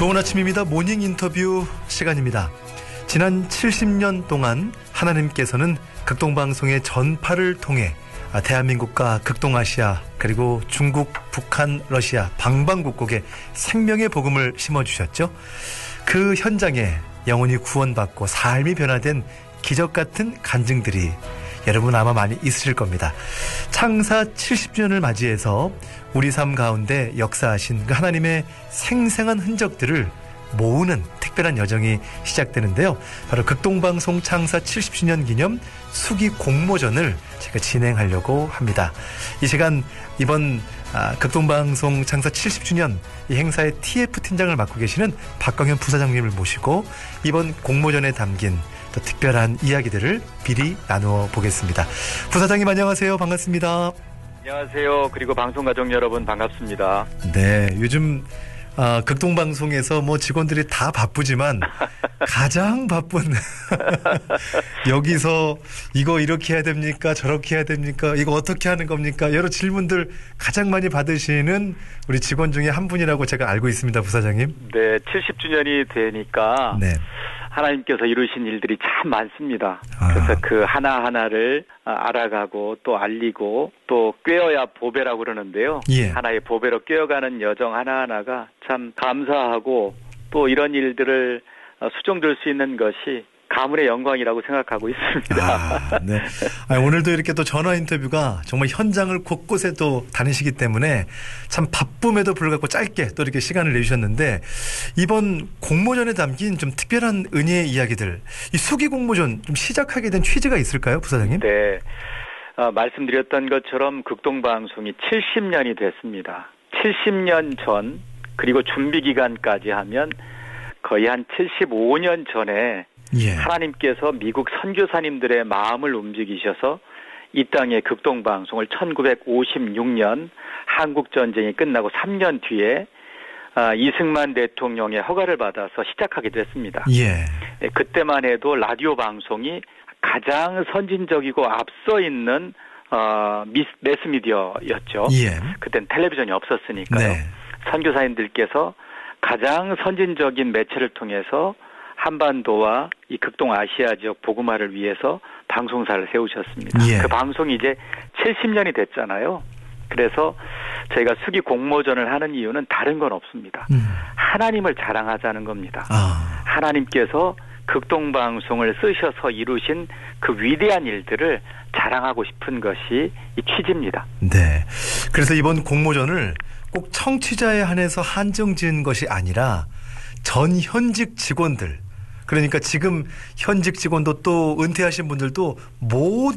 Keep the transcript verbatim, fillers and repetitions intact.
좋은 아침입니다. 모닝 인터뷰 시간입니다. 지난 칠십 년 동안 하나님께서는 극동방송의 전파를 통해 대한민국과 극동아시아 그리고 중국, 북한, 러시아 방방곡곡에 생명의 복음을 심어주셨죠. 그 현장에 영혼이 구원받고 삶이 변화된 기적같은 간증들이 여러분 아마 많이 있으실 겁니다. 창사 칠십 주년을 맞이해서 우리 삶 가운데 역사하신 그 하나님의 생생한 흔적들을 모으는 특별한 여정이 시작되는데요. 바로 극동방송 창사 칠십 주년 기념 수기 공모전을 제가 진행하려고 합니다. 이 시간 이번 아, 극동방송 창사 칠십 주년 이 행사의 티에프 팀장을 맡고 계시는 박광현 부사장님을 모시고 이번 공모전에 담긴 또 특별한 이야기들을 미리 나누어 보겠습니다. 부사장님 안녕하세요. 반갑습니다. 안녕하세요. 그리고 방송가족 여러분 반갑습니다. 네, 요즘 아, 극동방송에서 뭐 직원들이 다 바쁘지만 가장 바쁜 여기서 이거 이렇게 해야 됩니까? 저렇게 해야 됩니까? 이거 어떻게 하는 겁니까? 여러 질문들 가장 많이 받으시는 우리 직원 중에 한 분이라고 제가 알고 있습니다. 부사장님. 네, 칠십 주년이 되니까 네. 하나님께서 이루신 일들이 참 많습니다. 아. 그래서 그 하나하나를 알아가고 또 알리고 또 꿰어야 보배라고 그러는데요. 예. 하나의 보배로 꿰어가는 여정 하나하나가 참 감사하고 또 이런 일들을 수정될 수 있는 것이 가문의 영광이라고 생각하고 있습니다. 아, 네. 아니, 오늘도 이렇게 또 전화 인터뷰가 정말 현장을 곳곳에 또 다니시기 때문에 참 바쁨에도 불구하고 짧게 또 이렇게 시간을 내주셨는데 이번 공모전에 담긴 좀 특별한 은혜의 이야기들, 이 수기 공모전 좀 시작하게 된 취지가 있을까요, 부사장님? 네. 어, 말씀드렸던 것처럼 극동방송이 칠십 년이 됐습니다. 칠십 년 전 그리고 준비 기간까지 하면 거의 한 칠십오 년 전에 예. 하나님께서 미국 선교사님들의 마음을 움직이셔서 이 땅의 극동방송을 천구백오십육 년 한국전쟁이 끝나고 삼 년 뒤에 이승만 대통령의 허가를 받아서 시작하게 됐습니다. 예. 그때만 해도 라디오 방송이 가장 선진적이고 앞서 있는 어, 매스미디어였죠. 예. 그때는 텔레비전이 없었으니까요. 네. 선교사님들께서 가장 선진적인 매체를 통해서 한반도와 이 극동아시아 지역 복음화를 위해서 방송사를 세우셨습니다. 예. 그 방송이 이제 칠십 년이 됐잖아요. 그래서 저희가 수기 공모전을 하는 이유는 다른 건 없습니다. 음. 하나님을 자랑하자는 겁니다. 아. 하나님께서 극동방송을 쓰셔서 이루신 그 위대한 일들을 자랑하고 싶은 것이 이 취지입니다. 네. 그래서 이번 공모전을 꼭 청취자에 한해서 한정 지은 것이 아니라 전 현직 직원들, 그러니까 지금 현직 직원도 또 은퇴하신 분들도 모두